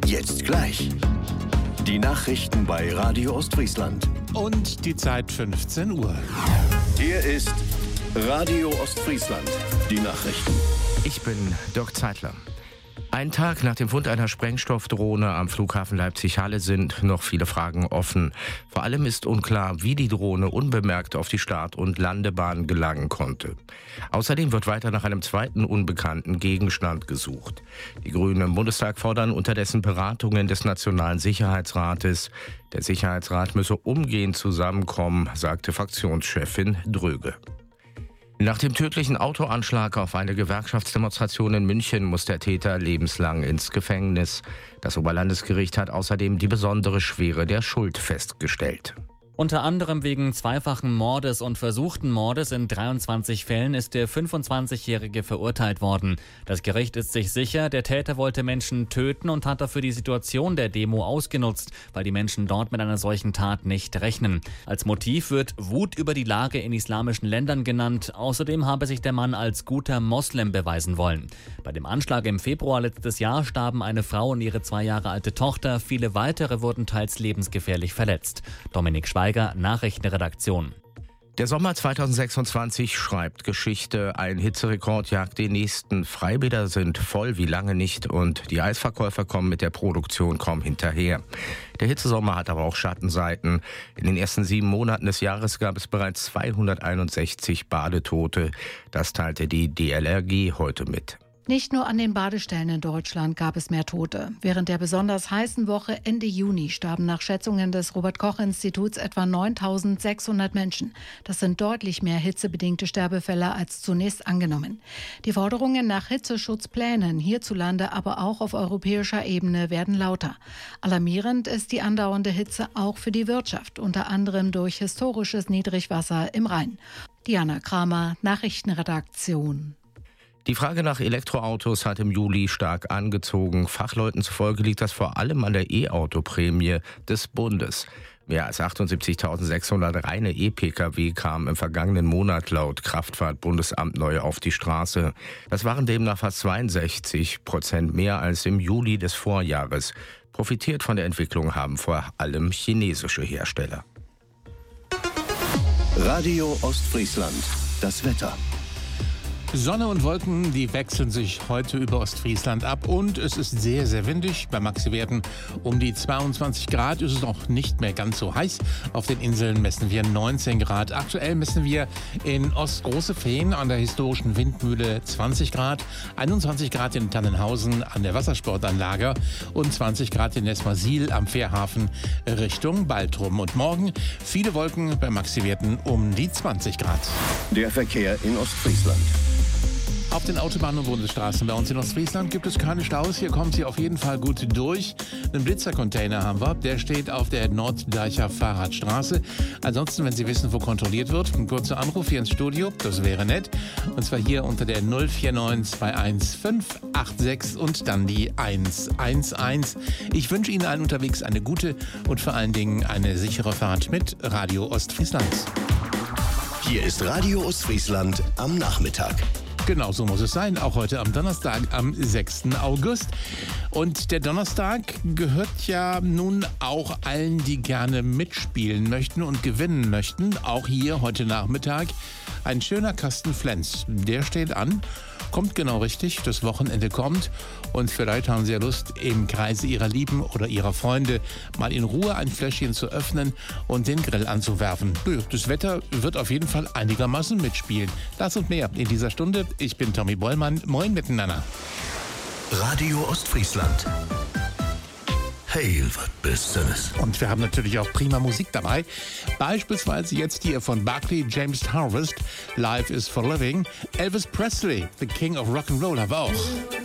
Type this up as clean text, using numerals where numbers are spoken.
Jetzt gleich. Die Nachrichten bei Radio Ostfriesland. Und die Zeit 15 Uhr. Hier ist Radio Ostfriesland. Die Nachrichten. Ich bin Dirk Zeitler. Ein Tag nach dem Fund einer Sprengstoffdrohne am Flughafen Leipzig-Halle sind noch viele Fragen offen. Vor allem ist unklar, wie die Drohne unbemerkt auf die Start- und Landebahn gelangen konnte. Außerdem wird weiter nach einem zweiten unbekannten Gegenstand gesucht. Die Grünen im Bundestag fordern unterdessen Beratungen des Nationalen Sicherheitsrates. Der Sicherheitsrat müsse umgehend zusammenkommen, sagte Fraktionschefin Dröge. Nach dem tödlichen Autoanschlag auf eine Gewerkschaftsdemonstration in München muss der Täter lebenslang ins Gefängnis. Das Oberlandesgericht hat außerdem die besondere Schwere der Schuld festgestellt. Unter anderem wegen zweifachen Mordes und versuchten Mordes in 23 Fällen ist der 25-Jährige verurteilt worden. Das Gericht ist sich sicher, der Täter wollte Menschen töten und hat dafür die Situation der Demo ausgenutzt, weil die Menschen dort mit einer solchen Tat nicht rechnen. Als Motiv wird Wut über die Lage in islamischen Ländern genannt. Außerdem habe sich der Mann als guter Moslem beweisen wollen. Bei dem Anschlag im Februar letztes Jahr starben eine Frau und ihre 2 Jahre alte Tochter. Viele weitere wurden teils lebensgefährlich verletzt. Dominik Schweiger, Nachrichtenredaktion. Der Sommer 2026 schreibt Geschichte. Ein Hitzerekord jagt den nächsten. Freibäder sind voll wie lange nicht und die Eisverkäufer kommen mit der Produktion kaum hinterher. Der Hitzesommer hat aber auch Schattenseiten. In den ersten 7 Monaten des Jahres gab es bereits 261 Badetote. Das teilte die DLRG heute mit. Nicht nur an den Badestellen in Deutschland gab es mehr Tote. Während der besonders heißen Woche Ende Juni starben nach Schätzungen des Robert-Koch-Instituts etwa 9.600 Menschen. Das sind deutlich mehr hitzebedingte Sterbefälle als zunächst angenommen. Die Forderungen nach Hitzeschutzplänen hierzulande, aber auch auf europäischer Ebene werden lauter. Alarmierend ist die andauernde Hitze auch für die Wirtschaft, unter anderem durch historisches Niedrigwasser im Rhein. Diana Kramer, Nachrichtenredaktion. Die Frage nach Elektroautos hat im Juli stark angezogen. Fachleuten zufolge liegt das vor allem an der E-Auto-Prämie des Bundes. Mehr als 78.600 reine E-Pkw kamen im vergangenen Monat laut Kraftfahrtbundesamt neu auf die Straße. Das waren demnach fast 62% mehr als im Juli des Vorjahres. Profitiert von der Entwicklung haben vor allem chinesische Hersteller. Radio Ostfriesland. Das Wetter. Sonne und Wolken, die wechseln sich heute über Ostfriesland ab und es ist sehr, sehr windig. Bei Maxi-Werten um die 22 Grad ist es auch nicht mehr ganz so heiß. Auf den Inseln messen wir 19 Grad. Aktuell messen wir in Ostgroße-Fehn an der historischen Windmühle 20 Grad, 21 Grad in Tannenhausen an der Wassersportanlage und 20 Grad in Nesmasil am Fährhafen Richtung Baltrum. Und morgen viele Wolken bei Maxi-Werten um die 20 Grad. Der Verkehr in Ostfriesland. Auf den Autobahnen und Bundesstraßen bei uns in Ostfriesland gibt es keine Staus. Hier kommt sie auf jeden Fall gut durch. Einen Blitzercontainer haben wir. Der steht auf der Norddeicher Fahrradstraße. Ansonsten, wenn Sie wissen, wo kontrolliert wird, ein kurzer Anruf hier ins Studio. Das wäre nett. Und zwar hier unter der 049 21 586 und dann die 111. Ich wünsche Ihnen allen unterwegs eine gute und vor allen Dingen eine sichere Fahrt mit Radio Ostfriesland. Hier ist Radio Ostfriesland am Nachmittag. Genau, so muss es sein. Auch heute am Donnerstag, am 6. August. Und der Donnerstag gehört ja nun auch allen, die gerne mitspielen möchten und gewinnen möchten. Auch hier heute Nachmittag ein schöner Kasten Flens. Der steht an. Kommt genau richtig, das Wochenende kommt und vielleicht haben Sie ja Lust, im Kreise Ihrer Lieben oder Ihrer Freunde mal in Ruhe ein Fläschchen zu öffnen und den Grill anzuwerfen. Das Wetter wird auf jeden Fall einigermaßen mitspielen. Das und mehr in dieser Stunde. Ich bin Tommy Bollmann. Moin miteinander. Radio Ostfriesland. Hey, was bist du das? Und wir haben natürlich auch prima Musik dabei. Beispielsweise jetzt hier von Barclay James Harvest, Life is for Living. Elvis Presley, The King of Rock'n'Roll, aber auch.